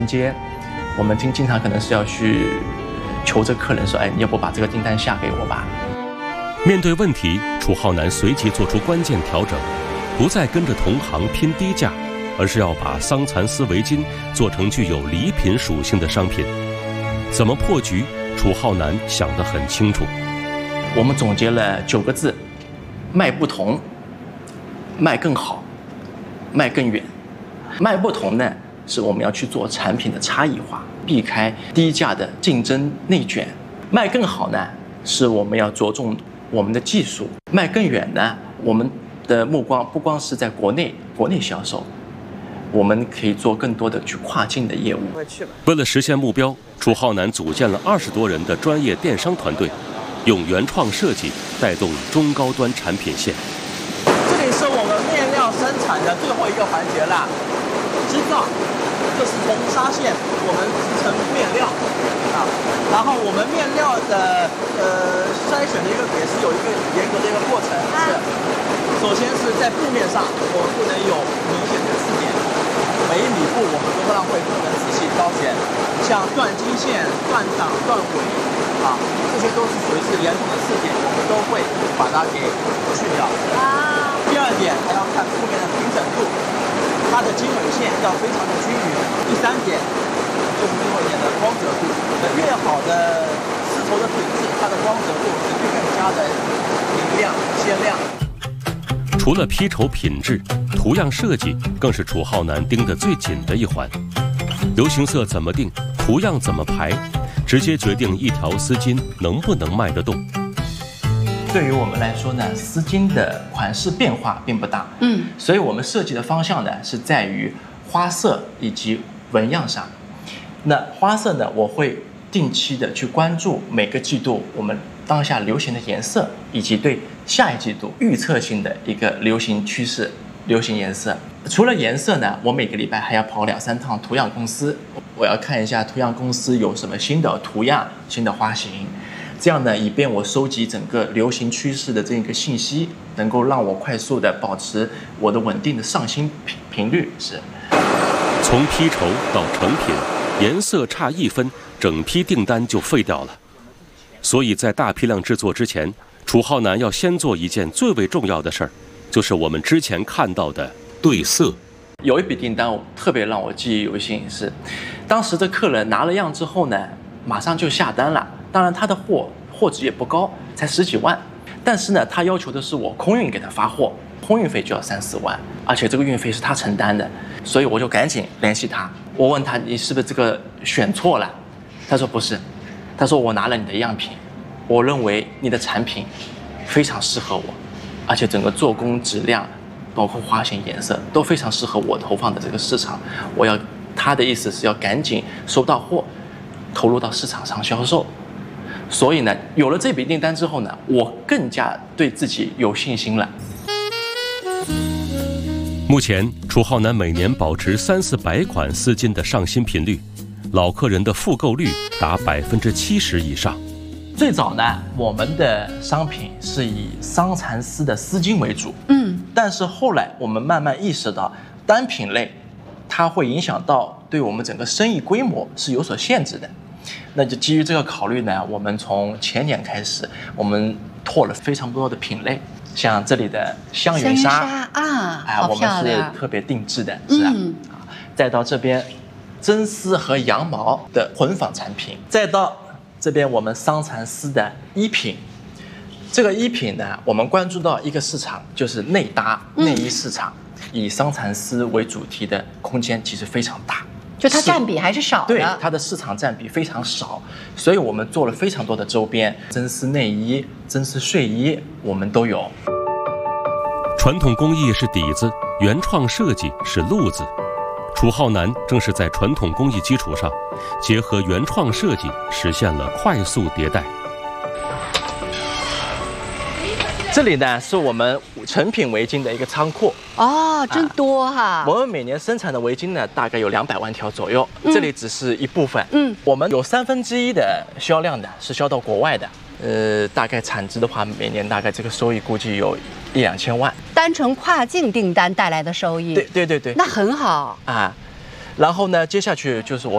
接，我们经常可能是要去求着客人说，哎，你要不把这个订单下给我吧？ 面对问题，楚浩南随即做出关键调整，不再跟着同行拼低价，而是要把桑蚕丝围巾做成具有礼品属性的商品。怎么破局？楚浩南想得很清楚。 我们总结了9个字：卖不同，卖更好，卖更远。卖不同呢，是我们要去做产品的差异化，避开低价的竞争内卷。卖更好呢，是我们要着重我们的技术。卖更远呢，我们的目光不光是在国内销售，我们可以做更多的去跨境的业务。 为了实现目标，楚浩南组建了20多人的专业电商团队，用原创设计带动中高端产品线。 这里是我们面料生产的最后一个环节啦，织造。这是从纱线我们织成面料啊，然后我们面料的筛选的一个也是有一个严格的一个过程。是，首先是在布面上，我们不能有明显的刺点，每一米布我们都会不能仔细挑选，像断筋线、断掌、断尾啊，这些都是属于是严重的刺点，我们都会把它给去掉。第二点还要看布面的平整度，它的经纬线要非常的均匀。第三点就是最后一点的光泽度，越好的丝绸的品质，它的光泽度是更加的明亮鲜亮。 除了批绸品质，图样设计更是楚浩南盯得最紧的一环。流行色怎么定，图样怎么排，直接决定一条丝巾能不能卖得动。 对于我们来说呢，丝巾的款式变化并不大，所以我们设计的方向呢是在于花色以及纹样上。那花色呢，我会定期的去关注每个季度我们当下流行的颜色，以及对下一季度预测性的一个流行趋势、流行颜色。除了颜色呢，我每个礼拜还要跑2、3趟图样公司，我要看一下图样公司有什么新的图样、新的花型。这样呢，以便我收集整个流行趋势的这一个信息，能够让我快速的保持我的稳定的上新频率。是， 从批绸到成品，颜色差1分，整批订单就废掉了。所以在大批量制作之前，楚浩南要先做一件最为重要的事儿，就是我们之前看到的对色。 有一笔订单特别让我记忆犹新，是当时的客人拿了样之后呢，马上就下单了。当然他的货值也不高，才10几万，但是呢，他要求的是我空运给他发货，空运费就要3、4万，而且这个运费是他承担的，所以我就赶紧联系他。我问他，你是不是这个选错了？他说不是，他说我拿了你的样品，我认为你的产品非常适合我，而且整个做工质量，包括花型颜色都非常适合我投放的这个市场。他的意思是要赶紧收到货，投入到市场上销售。所以呢，有了这笔订单之后呢，我更加对自己有信心了。 目前，楚浩南每年保持3、400款丝巾的上新频率，老客人的复购率达70%以上。 最早呢，我们的商品是以桑蚕丝的丝巾为主，但是后来我们慢慢意识到，单品类它会影响到对我们整个生意规模是有所限制的。那就基于这个考虑呢，我们从前年开始，我们拓了非常多的品类，像这里的香云纱我们是特别定制的，是啊，再到这边真丝和羊毛的混纺产品，再到这边我们桑蚕丝的衣品。这个衣品呢，我们关注到一个市场，就是内搭内衣市场，以桑蚕丝为主题的空间其实非常大。 就它占比还是少的， 对，它的市场占比非常少，所以我们做了非常多的周边，真丝内衣、真丝睡衣，我们都有。 传统工艺是底子，原创设计是路子。楚浩南正是在传统工艺基础上，结合原创设计，实现了快速迭代。 这里呢是我们成品围巾的一个仓库真多哈！ 我们每年生产的围巾呢，大概有200万条左右，这里只是一部分。我们有1/3的销量的是销到国外的，大概产值的话，每年大概这个收益估计有1、2千万。 单纯跨境订单带来的收益， 对， 那很好啊。然后呢，接下去就是我